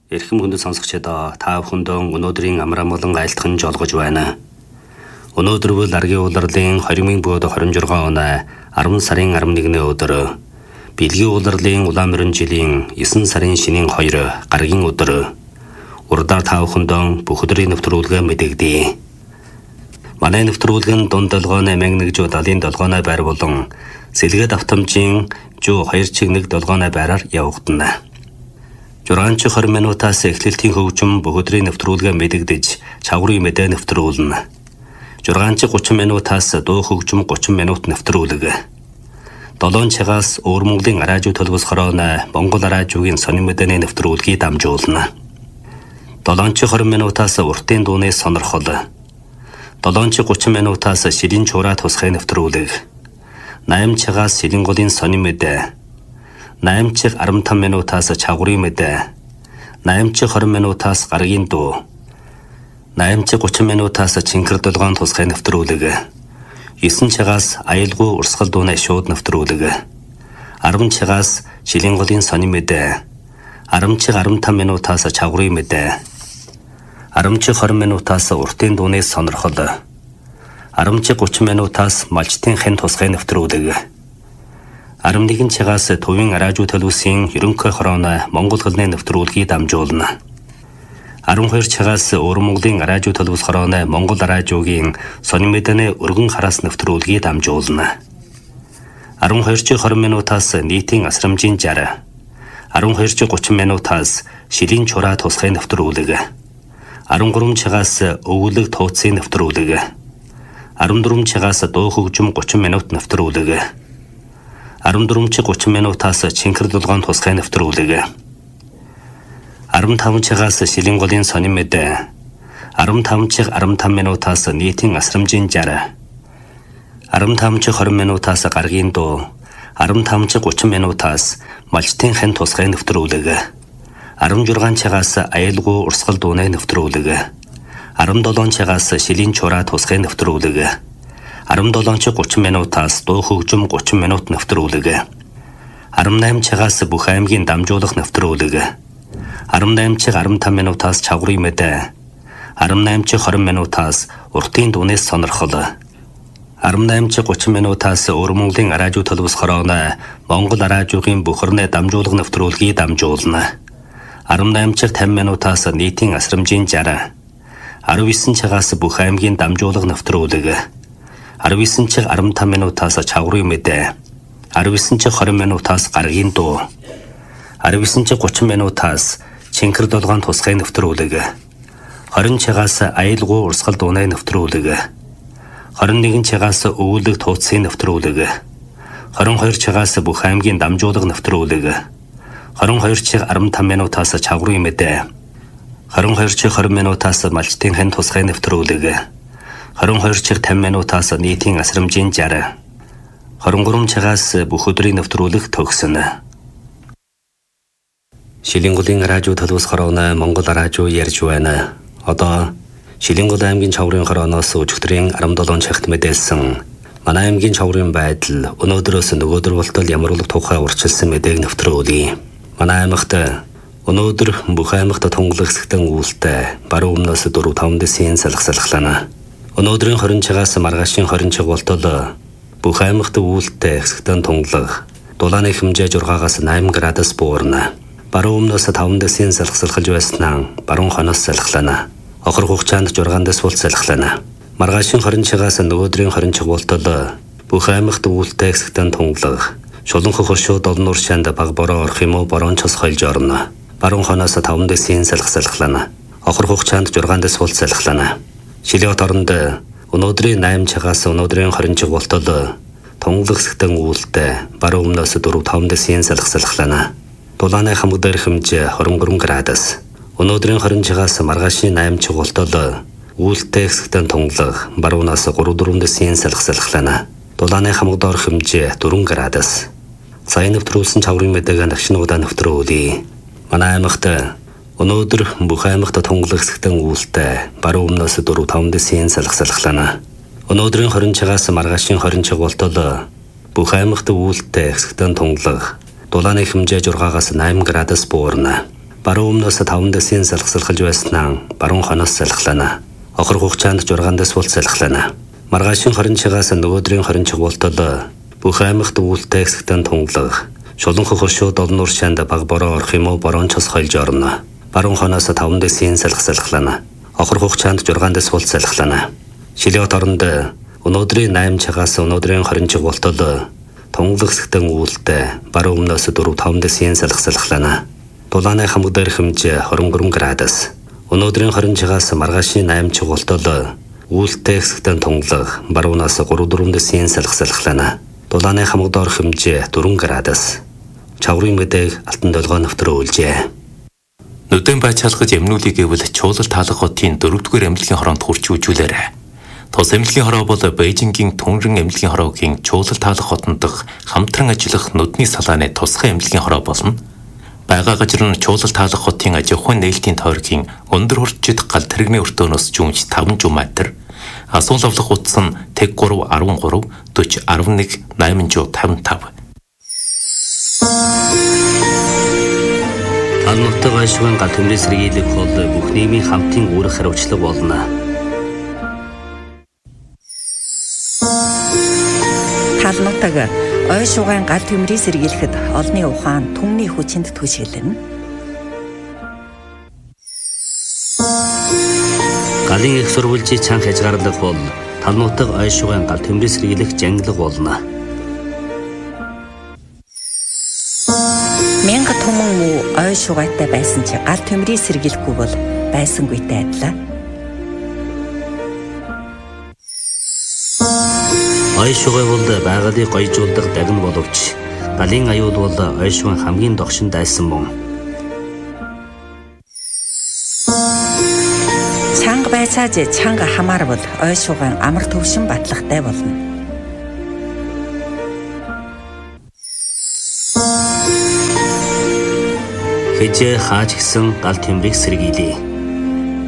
Эрхэм хүндэт сонсогчдоо та бүхэндээ өнөөдрийн амраамгалан айлтган жолгож байна. Өнөөдөр бол Аргийн улирлын 2026 оны 10 сарын 11-ний өдөр. Бэлгийн улирлын улаан морин жилийн 9 сарын шинийн 2 гаргийн өдөр. Урдаар та бүхэндээ бүх өдрийн нэвтрүүлгээ мэдэгдэе. Манай нэвтрүүлэг нь дунд долгооны 1170 байр болон сэлгээд автомжийн 2.1 долгооны байраар явагдана. 6-20 минутаас эхлэлтийн хөгжим бүх өдрийн нэвтрүүлгээ мэдэгдэж чаврын мэдээ нэвтрүүлнэ. 6-30 минутаас дуу хөгжим 30 минут нэвтрүүлэг. 7 цагаас Өвөр Монголын радио төлбөс хорооны Монгол радиогийн сонин мэдээний нэвтрүүлгийг дамжуулна. 7-20 минутаас уртын дууны сонирхол. 7-30 минутаас шилийн чураа тусгай нэвтрүүлэг. 8 цагаас шилэн голын сонин мэдээ. 8:15 минутаас чаврын мэдээ. 8:20 минутаас гаргийн дуу. 8:30 минутаас чинкэр долгоон тусгай нэвтрүүлэг. 9 цагаас аюулгүй урсгал дууны шууд нэвтрүүлэг. 10 цагаас шилэн голын сонин мэдээ. 10:15 минутаас чаврын мэдээ. 10:20 минутаас уртын дууны сонирхол. 10:30 минутаас малчтын хэн тусгай нэвтрүүлэг. 11 цагаас төвийн радио төлөвсийн ерөнхий хорооны Монгол хэлний нэвтрүүлгийг дамжуулна. 12 цагаас Өвөр Монголын радио төлөвс хорооны Монгол радиогийн сонин мэдээний өргөн хараас нэвтрүүлгийг дамжуулна. 12:20 минутаас нийтийн асрамжийн 60. 12:30 минутаас шилийн чураа тусгай нэвтрүүлэг. 13 цагаас өвөлөг тууцын нэвтрүүлэг. 14 цагаас дуу хөгжим 30 минут нэвтрүүлэг. 14:30 минутаас чинкэр долгоон тусгай нэвтрүүлэг. 15 цагаас шилэн голын сонин мэдээ. 15:15 минутаас нийтийн асрамжийн 60. 15:20 минутаас гаргийн дуу. 15:30 минутаас малчтын хэн тусгай нэвтрүүлэг. 16 цагаас аюулгүй урсгал дууны нэвтрүүлэг. 17 цагаас шилийн чураа тусгай нэвтрүүлэг. 17:30 минутаас дуу хөгжим 30 минут нэвтрүүлэг. 18 цагаас бүх аймгийн дамжуулах нэвтрүүлэг. 18:15 минутаас чаврын мэдээ. 18:20 минутаас уртын дууны сонирхол. 18:30 минутаас Өвөр Монголын радио төлөвс хорооны Монгол радиогийн бүхэрний дамжуулах нэвтрүүлгийг дамжуулна. 18:50 минутаас нийтийн асрамжийн 60. 19 цагаас бүх аймгийн дамжуулах нэвтрүүлэг. 19:15 минутаас чаврын мэдээ. 19:20 минутаас гаргийн дуу. 19:30 минутаас чинкэр долгоон тусгай нэвтрүүлэг. 20 цагаас аюулгүй урсгал дууны нэвтрүүлэг. 21 цагаас өвөлөг тууцын нэвтрүүлэг. 22 цагаас бүх аймгийн дамжуулах нэвтрүүлэг. 22:15 минутаас чаврын мэдээ. 22:20 минутаас малчтын хэн тусгай нэвтрүүлэг. 22:50 минутаас нийтийн асрамжийн 60. 23 цагаас бүх өдрийн нэвтрүүлэг төгснө. Шилэн голын радио төлөвс хорооны Монгол радио ярьж байна. Одоо Шилэн гол аймгийн чаврын хорооноос өчигдрийн 17 цагт мэдээлсэн манай аймгийн чаврын байдал өнөөдрөөс нөгөөдөр болтол ямар улаг тухай урьдчилсан мэдээг нэвтрүүлье. Манай аймагт өнөөдөр бүх аймагт тунгалаг хэсэгтэн үүлтэй баруун өмнөөс 4-5 дэсийн салхалхлана. Өнөөдрийн 20 цагаас маргаашийн 20 цаг болтол бүх аймагт үүлтэй хэсэгтэн тунгалаг дулааны хэмжээ 6-аас 8 градус буурна. Баруун өмнөөс 5 дэсийн салхалж байснаа баруун хоноос салхална. Охор хугацаанд 6 дэс бол салхална. Маргаашийн 20 цагаас нөгөөдрийн 20 цаг болтол бүх аймагт үүлтэй хэсэгтэн тунгалаг шулан хохоршууд олон уршаанд баг бороо орох юм уу борон цос хойлж орно. Баруун хоноос 5 дэсийн салхална. Охор хугацаанд 6 дэс бол салхална. Шилээ хот оронд өнөөдрийн 8 цагаас өнөөдрийн 20 цаг болтол тунгалаг хэсэгтэн үүлтэй баруун өмнөөс 4-5 дэсийн салхална. Дулааны хамаг дээр хэмжээ 23 градус. Өнөөдрийн 20 цагаас маргаашийн 8 цаг болтол үүлтэй хэсэгтэн тунгалаг баруунаас 3-4 дэсийн салхална. Дулааны хамаг доор хэмжээ 4 градус. Сайн нэвтрүүлсэн чаврын мэдээг нагшнуудаа нэвтрүүлье. Манай аймагт өнөөдөр бүх аймагт тунгалаг хэсэгтэн үүлтэй баруун өмнөөс 4-5 дэсийн салхална. Өнөөдрийн 20 цагаас маргаашийн 20 цаг болтол бүх аймагт үүлтэй хэсэгтэн тунгалаг дулааны хэмжээ 6-аас 8 градус буурна. Баруун өмнөөс 5 дэсийн салхилж байснаа баруун хоноос салхилана. Охор хугацаанд 6 дэс бол салхилана. Маргаашийн 20-чигаас нөгөөдрийн 20 болтол бүх аймагт үүлтэй хэсэгтэн тунгалаг. Шулан хохоршууд олон уршаанд баг бороо орох юм уу борон цос хойлж орно. Баруун хоноос 5 дэсийн салхилана. Охор хугацаанд 6 дэс бол салхилана. Шилэот оронд өнөөдрийн 8-чигаас өнөөдрийн 20 болтол тунгалаг хэсэгтэн үүлтэй баруун өмнөөс 4-5 дэсийн салхилана. Дулааны хамаг дээр хэмжээ 23 градус. Өнөөдрийн 20-чигаас маргаашийн 8 болтол үүлтэй хэсэгтэн тунгалаг баруунаас 3-4 дэсийн салхилана. Дулааны хамаг доор хэмжээ 4 градус. Чаврын мэдээг Алтан долгоо нэвтрээ үлжээ. Нүдэн бай чалгаж эмнүүлийг гэвэл чуулал таалах хотын 4-р эмнэлгийн хороонд хурж үжүүлээрэ. Тус эмнэлгийн хороо бол Бээжингийн Түнрэн эмнэлгийн хороогийн чуулал таалах хотод хамтран ажиллах нүдний салааны тусгай эмнэлгийн хороо болно. Бага газар нь чуулал таалах хотын аж ахуйн нээлтийн тойргийн өндөр хурцчид гал тэрэгний өртөөнөөс жүүмж 5 метр. Асуул авлах утас нь тэг 3 13 40 11 855. Талнуутай гайшгүй гал төмрийн сэргийлэх бол бүх нийгмийн хамтын үүрэг хариуцлага болно. Талнуутаг ой шугайн гал төмрийг сэргийлэхэд олны ухаан түмний хүчинд түшиглэнэ. Галын их сурвалжийн чанга хязгаарлах бол талнуутаг ой шугайн гал төмрийг сэргийлэх жанглаг болно. Мянга түмэн муу ой шугайтай байсан чи гал төмрийг сэргийлэхгүй бол байсангүйтэй адилаа. Ой шугай бол байгалыг гоёжуулдаг дагна боловч галын аюул бол ой шугайн хамгийн догшин дайсан мөн. Чанга байцааж чанга хамаарвал ой шугайн амар төвшин батлагтай болно. Хэжээ хааж гисэн гал төмрийг сэргийлье.